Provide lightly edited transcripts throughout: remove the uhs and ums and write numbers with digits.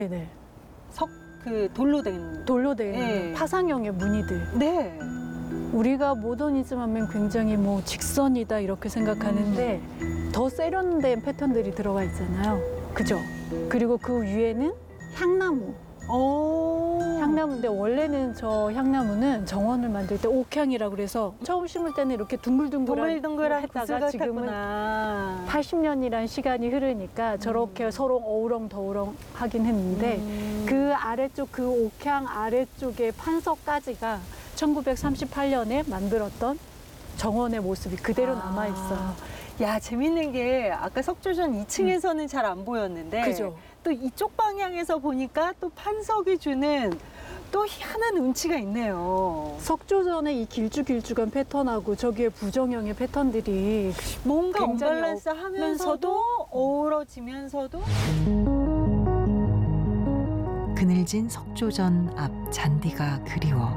네네. 돌로 된. 돌로 된 네. 파상형의 무늬들. 네. 우리가 모더니즘 하면 굉장히 뭐 직선이다 이렇게 생각하는데 더 세련된 패턴들이 들어가 있잖아요. 그죠? 그리고 그 위에는 향나무. 향나무인데 원래는 저 향나무는 정원을 만들 때 옥향이라고 그래서 처음 심을 때는 이렇게 동글동글한 했다가 구슬 지금은 같았구나. 80년이란 시간이 흐르니까 저렇게 서로 어우렁더우렁 하긴 했는데 그 아래쪽 그 옥향 아래쪽의 판석까지가 1938년에 만들었던 정원의 모습이 그대로 남아있어요. 야, 재밌는 게 아까 석조전 2층에서는 잘 안 보였는데 그죠? 또 이쪽 방향에서 보니까 또 판석이 주는 또 희한한 운치가 있네요. 석조전의 이 길쭉길쭉한 패턴하고 저기에 부정형의 패턴들이 뭔가 굉장히 언밸런스 하면서도 어우러지면서도 그늘진 석조전 앞 잔디가 그리워.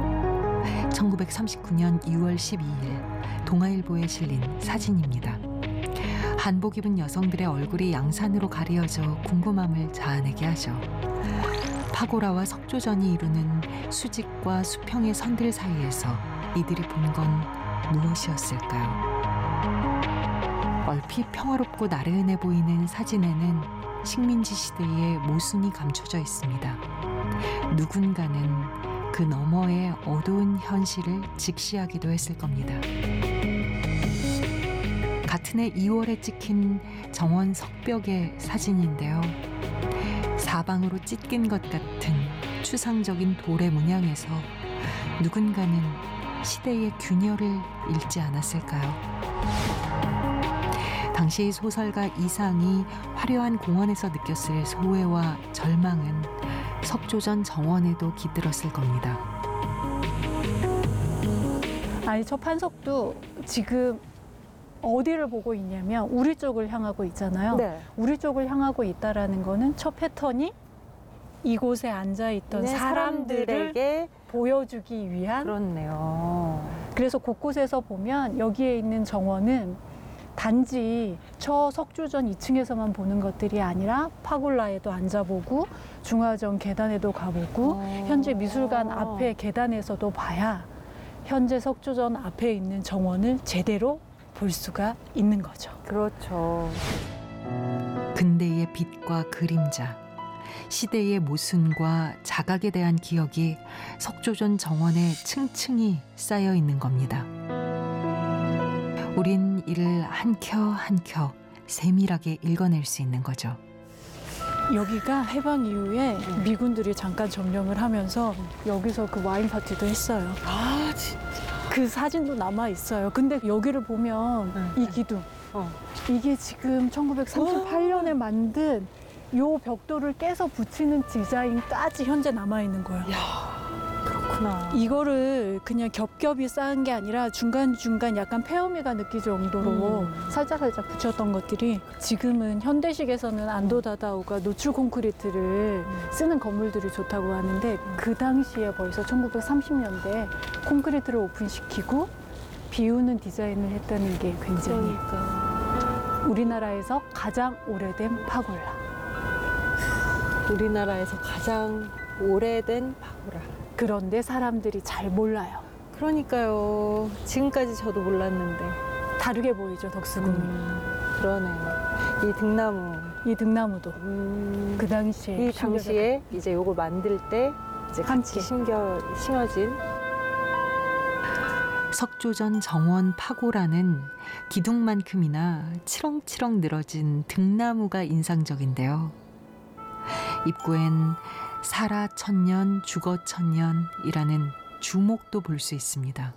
1939년 2월 12일 동아일보에 실린 사진입니다. 한복 입은 여성들의 얼굴이 양산으로 가려져 궁금함을 자아내게 하죠. 파고라와 석조전이 이루는 수직과 수평의 선들 사이에서 이들이 본 건 무엇이었을까요? 얼핏 평화롭고 나른해 보이는 사진에는 식민지 시대의 모순이 감춰져 있습니다. 누군가는 그 너머의 어두운 현실을 직시하기도 했을 겁니다. 같은 해 2월에 찍힌 정원 석벽의 사진인데요. 사방으로 찢긴 것 같은 추상적인 돌의 문양에서 누군가는 시대의 균열을 읽지 않았을까요? 당시 소설가 이상이 화려한 공원에서 느꼈을 소외와 절망은 석조전 정원에도 깃들었을 겁니다. 아니 저 판석도 지금 어디를 보고 있냐면 우리 쪽을 향하고 있잖아요. 네. 우리 쪽을 향하고 있다라는 거는 첫 패턴이 이곳에 앉아있던 사람들을 사람들에게 보여주기 위한 그렇네요. 그래서 곳곳에서 보면 여기에 있는 정원은 단지 저 석조전 2층에서만 보는 것들이 아니라 파골라에도 앉아보고 중화전 계단에도 가보고 현재 미술관 앞에 계단에서도 봐야 현재 석조전 앞에 있는 정원을 제대로 볼 수가 있는 거죠. 그렇죠. 근대의 빛과 그림자, 시대의 모순과 자각에 대한 기억이 석조전 정원에 층층이 쌓여 있는 겁니다. 우린 이를 한 켜 한 켜 세밀하게 읽어낼 수 있는 거죠. 여기가 해방 이후에 미군들이 잠깐 점령을 하면서 여기서 그 와인 파티도 했어요. 아, 진짜. 그 사진도 남아 있어요. 근데 여기를 보면 이 기둥 이게 지금 1938년에 만든 요 벽돌을 깨서 붙이는 디자인까지 현재 남아 있는 거예요. 그렇구나. 이거를 그냥 겹겹이 쌓은 게 아니라 중간중간 약간 폐허미가 느낄 정도로 살짝살짝 붙였던 것들이 지금은 현대식에서는 안도다다오가 노출 콘크리트를 쓰는 건물들이 좋다고 하는데 그 당시에 벌써 1930년대에 콘크리트를 오픈시키고 비우는 디자인을 했다는 게 굉장히 우리나라에서 가장 오래된 파골라. 우리나라에서 가장 오래된 파고라. 그런데 사람들이 잘 몰라요. 그러니까요. 지금까지 저도 몰랐는데. 다르게 보이죠, 덕수궁이. 그러네요. 이 등나무. 이 등나무도 그 당시에 이 당시에 이제 요거 만들 때 이제 같이 심어진 석조전 정원 파고라는 기둥만큼이나 치렁치렁 늘어진 등나무가 인상적인데요. 입구엔 살아 천년 죽어 천년이라는 주목도 볼 수 있습니다.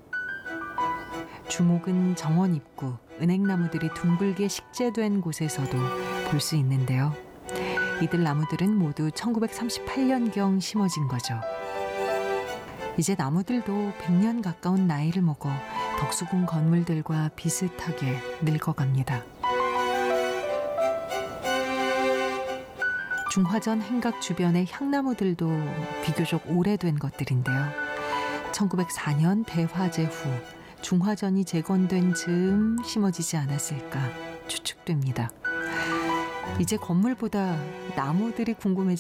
주목은 정원 입구 은행나무들이 둥글게 식재된 곳에서도 볼 수 있는데요. 이들 나무들은 모두 1938년경 심어진 거죠. 이제 나무들도 100년 가까운 나이를 먹어 덕수궁 건물들과 비슷하게 늙어갑니다. 중화전 행각 주변의 향나무들도 비교적 오래된 것들인데요. 1904년 대화재 후 중화전이 재건된 즈음 심어지지 않았을까 추측됩니다. 이제 건물보다 나무들이 궁금해지